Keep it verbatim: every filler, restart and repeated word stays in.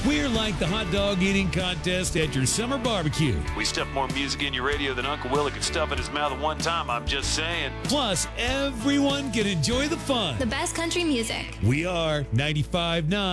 We're like the hot dog eating contest at your summer barbecue. We stuff more music in your radio than Uncle Willie could stuff in his mouth at one time, I'm just saying. Plus, everyone can enjoy the fun. The best country music. We are ninety-five point nine